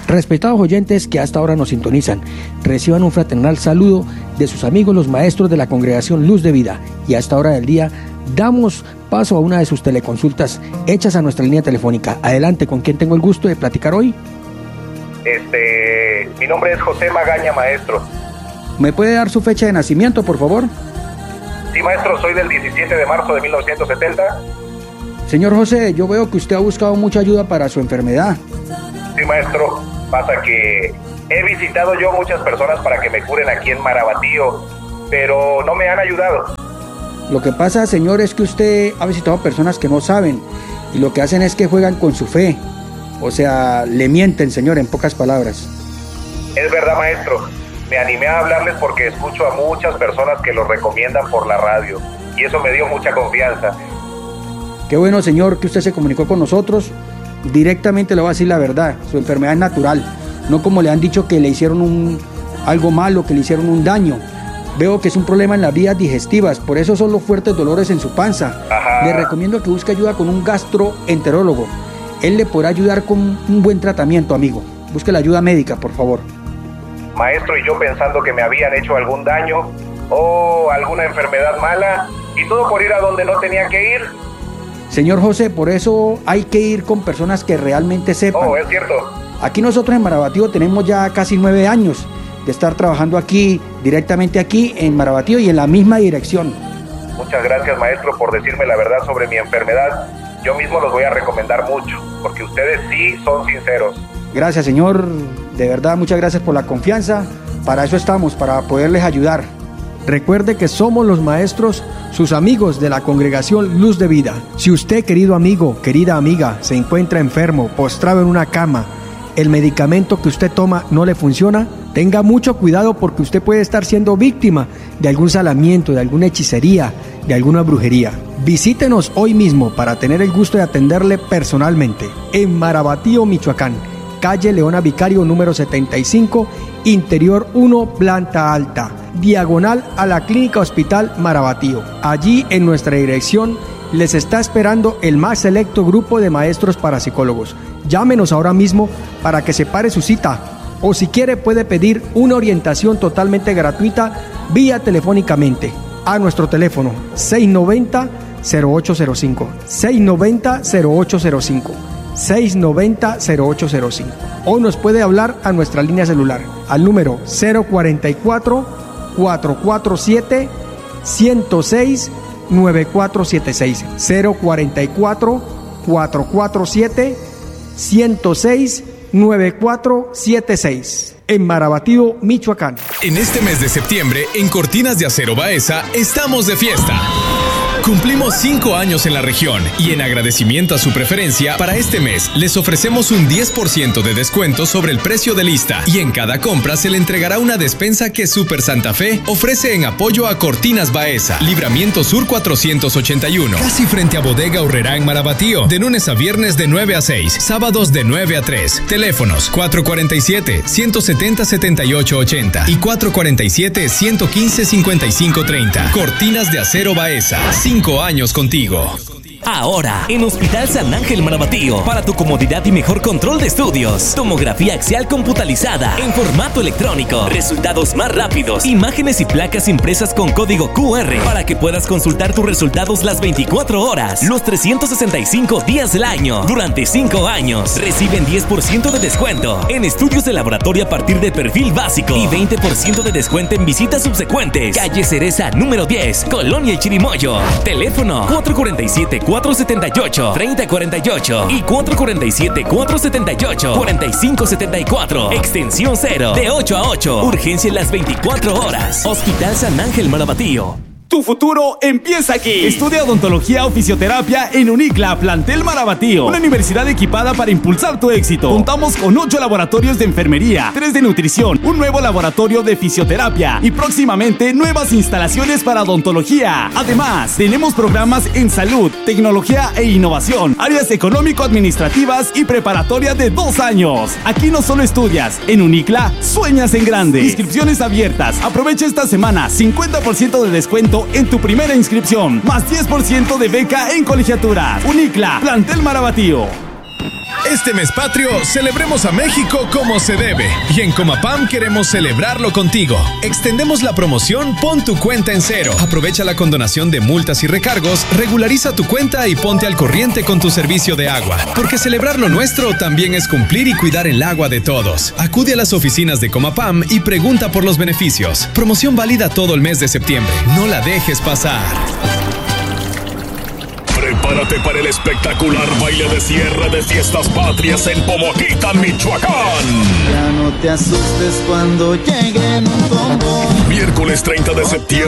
Respetados oyentes que hasta ahora nos sintonizan, reciban un fraternal saludo de sus amigos los maestros de la Congregación Luz de Vida, y a esta hora del día damos paso a una de sus teleconsultas hechas a nuestra línea telefónica. Adelante, ¿con quién tengo el gusto de platicar hoy? Mi nombre es José Magaña, maestro. ¿Me puede dar su fecha de nacimiento, por favor? Sí, maestro, soy del 17 de marzo de 1970. Señor José, yo veo que usted ha buscado mucha ayuda para su enfermedad. Sí, maestro, pasa que he visitado yo muchas personas para que me curen aquí en Marabatío, pero no me han ayudado. Lo que pasa, señor, es que usted ha visitado personas que no saben, y lo que hacen es que juegan con su fe. O sea, le mienten, señor, en pocas palabras. Es verdad, maestro. Me animé a hablarles porque escucho a muchas personas que los recomiendan por la radio, y eso me dio mucha confianza. Qué bueno, señor, que usted se comunicó con nosotros. Directamente le voy a decir la verdad. Su enfermedad es natural, no como le han dicho que le hicieron algo malo, que le hicieron un daño. Veo que es un problema en las vías digestivas, por eso son los fuertes dolores en su panza. Ajá. Le recomiendo que busque ayuda con un gastroenterólogo. Él le podrá ayudar con un buen tratamiento, amigo. Busque la ayuda médica, por favor. Maestro, y yo pensando que me habían hecho algún daño o alguna enfermedad mala, y todo por ir a donde no tenía que ir. Señor José, por eso hay que ir con personas que realmente sepan. Oh, es cierto. Aquí nosotros en Marabatío tenemos ya casi 9 años de estar trabajando aquí, directamente aquí en Marabatío y en la misma dirección. Muchas gracias, maestro, por decirme la verdad sobre mi enfermedad. Yo mismo los voy a recomendar mucho, porque ustedes sí son sinceros. Gracias, señor. De verdad, muchas gracias por la confianza. Para eso estamos, para poderles ayudar. Recuerde que somos los maestros, sus amigos de la Congregación Luz de Vida. Si usted, querido amigo, querida amiga, se encuentra enfermo, postrado en una cama, el medicamento que usted toma no le funciona, tenga mucho cuidado porque usted puede estar siendo víctima de algún salamiento, de alguna hechicería, de alguna brujería. Visítenos hoy mismo para tener el gusto de atenderle personalmente en Marabatío, Michoacán, calle Leona Vicario número 75, interior 1, planta alta, diagonal a la Clínica Hospital Marabatío. Allí en nuestra dirección les está esperando el más selecto grupo de maestros parapsicólogos. Llámenos ahora mismo para que separe su cita, o si quiere puede pedir una orientación totalmente gratuita vía telefónicamente a nuestro teléfono 690-0805, 690-0805, 690-0805, o nos puede hablar a nuestra línea celular al número 044-447-106-9476, 044-447-106-9476, en Marabatío, Michoacán. En este mes de septiembre, en Cortinas de Acero Baeza, estamos de fiesta. Cumplimos 5 años en la región y en agradecimiento a su preferencia, para este mes les ofrecemos un 10% de descuento sobre el precio de lista y en cada compra se le entregará una despensa que Super Santa Fe ofrece en apoyo a Cortinas Baeza, Libramiento Sur 481, casi frente a Bodega Aurrerá en Marabatío, de lunes a viernes de 9 a 6, sábados de 9 a 3. Teléfonos 447-170-7880 y 447-115-5530. Cortinas de Acero Baeza. 5 años contigo. Ahora, en Hospital San Ángel Marabatío, para tu comodidad y mejor control de estudios. Tomografía axial computarizada en formato electrónico. Resultados más rápidos. Imágenes y placas impresas con código QR para que puedas consultar tus resultados las 24 horas, los 365 días del año. Durante 5 años, reciben 10% de descuento en estudios de laboratorio a partir de perfil básico y 20% de descuento en visitas subsecuentes. Calle Cereza, número 10, Colonia El Chirimoyo. Teléfono 447-478-3048 y 447-478-4574. Extensión 0, de 8 a 8. Urgencia en las 24 horas. Hospital San Ángel Marabatío. Tu futuro empieza aquí. Estudia odontología o fisioterapia en Unicla, plantel Marabatío. Una universidad equipada para impulsar tu éxito. Contamos con 8 laboratorios de enfermería, 3 de nutrición, un nuevo laboratorio de fisioterapia y próximamente nuevas instalaciones para odontología. Además, tenemos programas en salud, tecnología e innovación, áreas económico-administrativas y preparatoria de 2 años. Aquí no solo estudias, en Unicla sueñas en grande. Inscripciones abiertas. Aprovecha esta semana 50% de descuento en tu primera inscripción, más 10% de beca en colegiaturas. Unicla, plantel Marabatío. Este mes patrio, celebremos a México como se debe. Y en Comapam queremos celebrarlo contigo. Extendemos la promoción Pon tu cuenta en cero. Aprovecha la condonación de multas y recargos, regulariza tu cuenta y ponte al corriente con tu servicio de agua. Porque celebrar lo nuestro también es cumplir y cuidar el agua de todos. Acude a las oficinas de Comapam y pregunta por los beneficios. Promoción válida todo el mes de septiembre. No la dejes pasar. Prepárate para el espectacular baile de cierre de Fiestas Patrias en Pomoquita, Michoacán. Ya no te asustes cuando llegue un combo. Miércoles 30 de septiembre.